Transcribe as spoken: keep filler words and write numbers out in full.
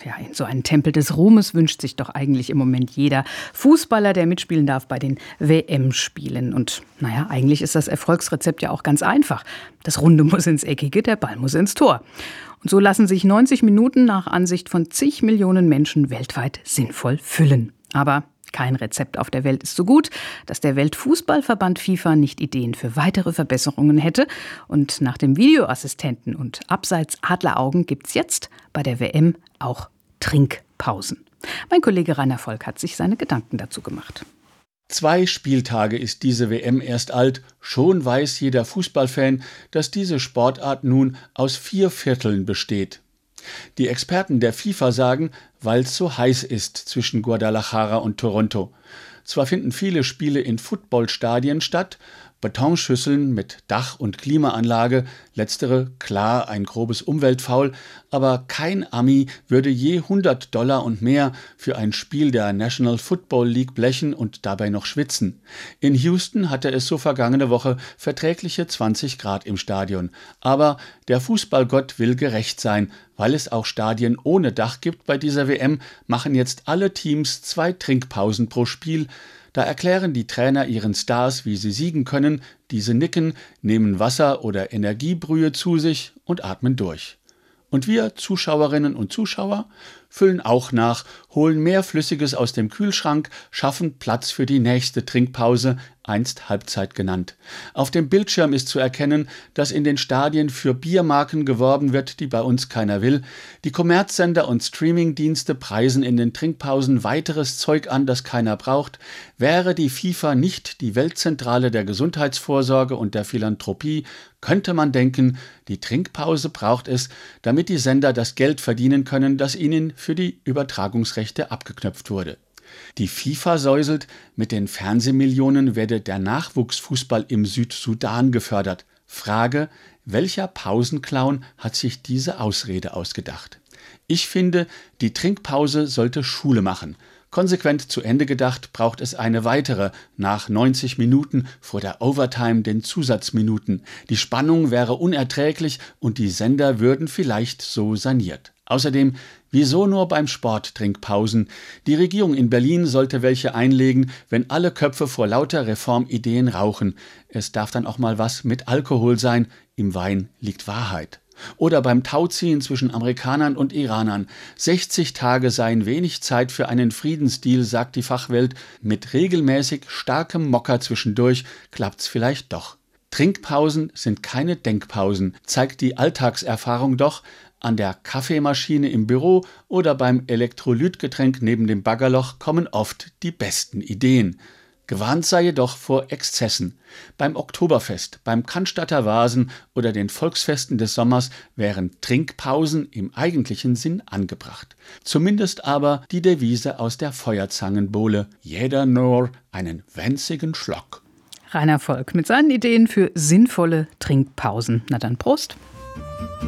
Ja, in so einen Tempel des Ruhmes wünscht sich doch eigentlich im Moment jeder Fußballer, der mitspielen darf bei den W M-Spielen. Und naja, eigentlich ist das Erfolgsrezept ja auch ganz einfach. Das Runde muss ins Eckige, der Ball muss ins Tor. Und so lassen sich neunzig Minuten nach Ansicht von zig Millionen Menschen weltweit sinnvoll füllen. Aber kein Rezept auf der Welt ist so gut, dass der Weltfußballverband FIFA nicht Ideen für weitere Verbesserungen hätte. Und nach dem Videoassistenten und Abseits Adleraugen gibt's jetzt bei der W M auch Trinkpausen. Mein Kollege Rainer Volk hat sich seine Gedanken dazu gemacht. Zwei Spieltage ist diese W M erst alt. Schon weiß jeder Fußballfan, dass diese Sportart nun aus vier Vierteln besteht. Die Experten der FIFA sagen, weil es so heiß ist zwischen Guadalajara und Toronto. Zwar finden viele Spiele in Footballstadien statt, Betonschüsseln mit Dach- und Klimaanlage, letztere klar ein grobes Umweltfaul, aber kein Ami würde je hundert Dollar und mehr für ein Spiel der National Football League blechen und dabei noch schwitzen. In Houston hatte es so vergangene Woche verträgliche zwanzig Grad im Stadion. Aber der Fußballgott will gerecht sein. Weil es auch Stadien ohne Dach gibt bei dieser W M, machen jetzt alle Teams zwei Trinkpausen pro Spiel. Da erklären die Trainer ihren Stars, wie sie siegen können. Diese nicken, nehmen Wasser oder Energiebrühe zu sich und atmen durch. Und wir, Zuschauerinnen und Zuschauer, füllen auch nach, holen mehr Flüssiges aus dem Kühlschrank, schaffen Platz für die nächste Trinkpause, einst Halbzeit genannt. Auf dem Bildschirm ist zu erkennen, dass in den Stadien für Biermarken geworben wird, die bei uns keiner will. Die Kommerzsender und Streamingdienste preisen in den Trinkpausen weiteres Zeug an, das keiner braucht. Wäre die FIFA nicht die Weltzentrale der Gesundheitsvorsorge und der Philanthropie, könnte man denken, die Trinkpause braucht es, damit die Sender das Geld verdienen können, das ihnen für die Übertragungsrechte abgeknöpft wurde. Die FIFA säuselt, mit den Fernsehmillionen werde der Nachwuchsfußball im Südsudan gefördert. Frage, welcher Pausenclown hat sich diese Ausrede ausgedacht? Ich finde, die Trinkpause sollte Schule machen. Konsequent zu Ende gedacht braucht es eine weitere, nach neunzig Minuten vor der Overtime den Zusatzminuten. Die Spannung wäre unerträglich und die Sender würden vielleicht so saniert. Außerdem, wieso nur beim Sport Trinkpausen? Die Regierung in Berlin sollte welche einlegen, wenn alle Köpfe vor lauter Reformideen rauchen. Es darf dann auch mal was mit Alkohol sein. Im Wein liegt Wahrheit. Oder beim Tauziehen zwischen Amerikanern und Iranern. sechzig Tage seien wenig Zeit für einen Friedensdeal, sagt die Fachwelt. Mit regelmäßig starkem Mokka zwischendurch klappt's vielleicht doch. Trinkpausen sind keine Denkpausen, zeigt die Alltagserfahrung doch. An der Kaffeemaschine im Büro oder beim Elektrolytgetränk neben dem Baggerloch kommen oft die besten Ideen. Gewarnt sei jedoch vor Exzessen. Beim Oktoberfest, beim Cannstatter Vasen oder den Volksfesten des Sommers wären Trinkpausen im eigentlichen Sinn angebracht. Zumindest aber die Devise aus der Feuerzangenbowle: jeder nur einen winzigen Schluck. Rainer Volk mit seinen Ideen für sinnvolle Trinkpausen. Na dann Prost!